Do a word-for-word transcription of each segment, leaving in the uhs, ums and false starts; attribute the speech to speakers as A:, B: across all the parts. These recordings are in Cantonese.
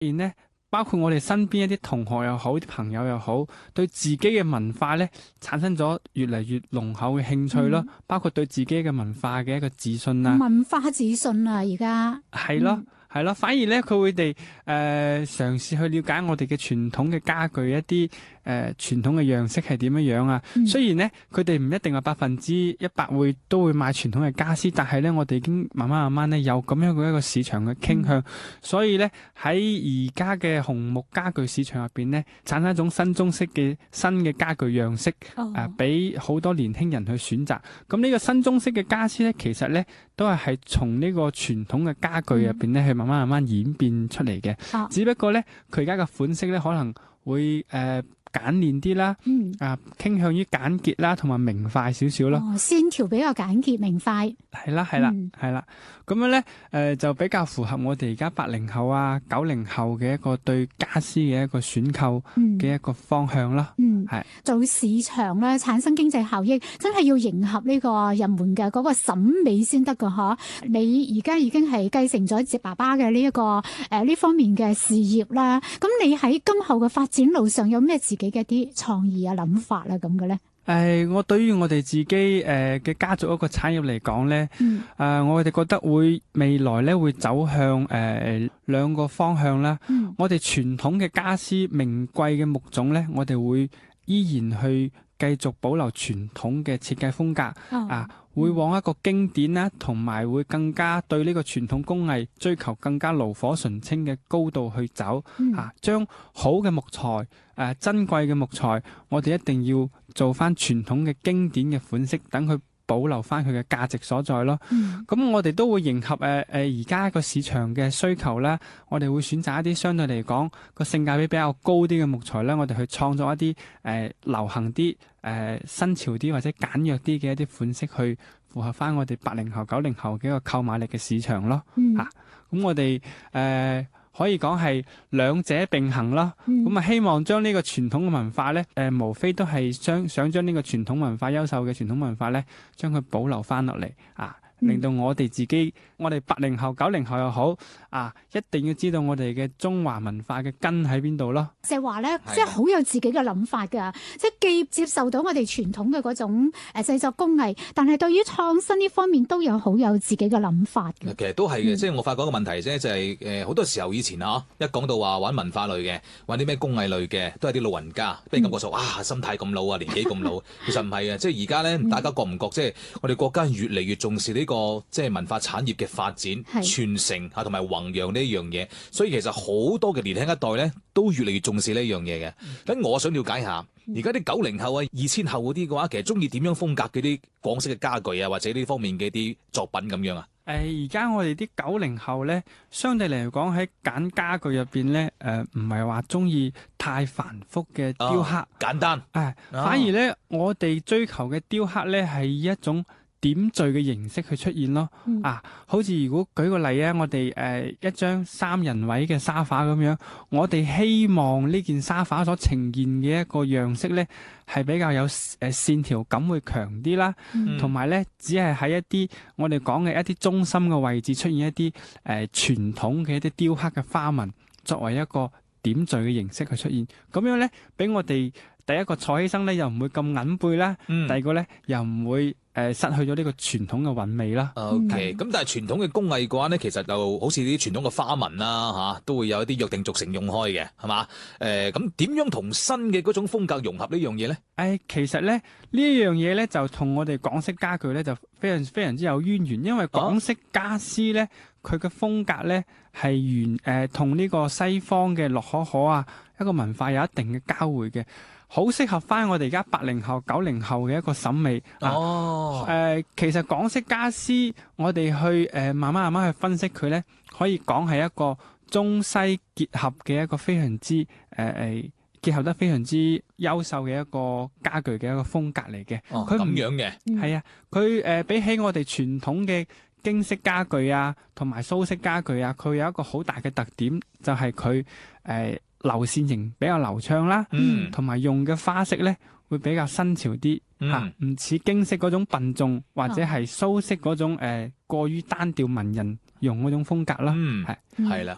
A: 然咧，包括我哋身邊一啲同學又好，啲朋友又好，對自己嘅文化咧產生咗越嚟越濃厚嘅興趣咯。
B: 嗯、
A: 包括對自己嘅文化嘅一個自信啊，
B: 文化自信啊，而家
A: 係咯。係咯，反而咧佢會哋誒、呃、嘗試去了解我哋嘅傳統嘅家具一啲誒、呃、傳統嘅樣式係點樣樣啊。
B: 嗯、
A: 雖然咧佢哋唔一定話百分之一百會都會買傳統嘅家私，但係咧我哋已經慢慢慢慢咧有咁樣嘅一個市場嘅傾向，嗯、所以咧喺而家嘅紅木家具市場入邊咧，產生一種新中式嘅新嘅家具樣式，誒俾好多年輕人去選擇。咁呢個新中式嘅家私咧，其實咧都係係從呢個傳統嘅家具入邊咧去慢慢慢慢演變出嚟嘅，啊、只不過咧佢而家嘅款式咧可能會誒、呃、簡練啲啦，嗯、啊傾向於簡潔啦，同埋明快少少咯。
B: 哦，線條比較簡潔明快。
A: 係啦係啦係啦，咁樣咧誒、呃、就比較符合我哋而家八零後啊九零後嘅一個對家私嘅一個選購嘅一個方向咯。嗯，係
B: 做市場咧產生經濟效益，真係要迎合呢個人們嘅嗰個審美先得噶嗬。你而家已經係繼承咗爸爸嘅呢一個誒呢、呃、方面嘅事業啦，咁你喺今後嘅發展路上有咩自己嘅啲創意啊諗法啦咁嘅咧？
A: 誒、呃，我對於我哋自己誒嘅、呃、家族一個產業嚟講咧，誒、嗯呃，我哋覺得會未來咧會走向誒兩、呃、個方向啦。嗯、我哋傳統嘅家私名貴嘅木種咧，我哋會依然去繼續保留傳統嘅設計風格，哦、啊，會往一個經典啦，同埋會更加對呢個傳統工藝追求更加爐火純青嘅高度去走，嗯、啊，將好嘅木材，誒、呃，珍貴嘅木材，我哋一定要做翻傳統嘅經典嘅款式，等佢保留翻佢嘅價值所在咯。咁、嗯、我哋都會迎合誒誒而家個市場嘅需求啦。我哋會選擇一啲相對嚟講個性價比比較高啲嘅木材啦。我哋去創作一啲誒、呃、流行啲、誒、呃、新潮啲或者簡約啲嘅一啲款式，去符合翻我哋八零後、九零後嘅一個購買力嘅市場咯。吓、嗯，咁、啊、我哋誒。呃可以講係兩者並行啦，咁啊、嗯、希望將呢個傳統嘅文化咧，誒、呃、無非都係想想將呢個傳統文化優秀嘅傳統文化咧，將佢保留翻落嚟啊！令到我哋自己，我哋八零後、九零後又好啊，一定要知道我哋嘅中華文化嘅根喺邊度咯。
B: 即係話咧，即係好有自己嘅諗法㗎，即係既接受到我哋傳統嘅嗰種誒製作工藝，但係對於創新呢方面都有好有自己嘅諗法嘅。
C: 其實都係嘅，
B: 嗯、
C: 即係我發覺一個問題啫，就係誒好多時候以前啊，一講到話玩文化類嘅，玩啲咩工藝類嘅，都係啲老人家，俾人感覺就哇心態咁老啊，年紀咁老。其實唔係嘅，即係而家咧，大家覺唔覺即係我哋國家越嚟越重視呢、呢個即係文化產業嘅發展、傳是承啊同埋弘揚呢一樣嘢，所以其實好多嘅年輕一代咧都越嚟越重視呢一樣嘢嘅。咁、嗯、我想了解下，而家啲九零後啊、二千後嗰啲嘅話，其實中意點樣風格嘅啲廣式嘅家具啊，或者呢方面嘅啲作品咁樣啊？
A: 誒而家我哋啲九零後咧，相對嚟講喺揀家具入邊咧，誒唔係話中意太繁複嘅雕刻，
C: 哦、簡單。誒、
A: 哎，反而咧，哦、我哋追求嘅雕刻咧係以一種點綴嘅形式去出現咯。嗯、啊，好似如果舉個例啊，我哋誒、呃、一張三人位嘅沙發咁樣，我哋希望呢件沙發所呈現嘅一個樣式咧，係比較有誒、呃、線條感會強啲啦，同埋咧只係喺一啲我哋講嘅一啲中心嘅位置出現一啲誒、呃、傳統嘅一啲雕刻嘅花紋，作為一個點綴嘅形式去出現，咁樣咧俾我哋第一個坐起身咧又唔會咁揞背啦，嗯、第二個咧又唔會誒、呃、失去咗呢個傳統嘅韻味啦。
C: OK，咁、嗯、但係傳統嘅工藝嘅話咧，其實就好似啲傳統嘅花紋啦，吓、啊、都會有一啲約定俗成用開嘅，係嘛？誒、呃，咁點樣同新嘅嗰種風格融合呢樣嘢咧？誒、
A: 哎，其實咧呢一樣嘢咧就同我哋港式家具咧就非常非常之有淵源，因為港式家私咧佢嘅風格咧係原誒同呢個西方嘅洛可可啊一個文化有一定嘅交匯嘅。好適合翻我哋而家八零後、九零後嘅一個審美。哦，誒、呃，其實港式家私，我哋去誒、呃、慢慢慢慢去分析佢咧，可以講係一個中西結合嘅一個非常之誒誒、呃、結合得非常之優秀嘅一個家具嘅一個風格嚟嘅。
C: 哦，咁樣嘅。
A: 係啊，佢誒、呃、比起我哋傳統嘅京式家具啊，同埋蘇式家具啊，佢有一個好大嘅特點，就係佢誒流線型比較流暢啦，同埋、嗯、用嘅花式咧會比較新潮啲嚇，唔似、嗯啊、京式嗰種笨重或者係蘇式嗰種誒、呃、過於單調文人用嗰種風格啦。係
C: 係啦。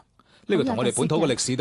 C: 呢個同我哋本土嘅歷史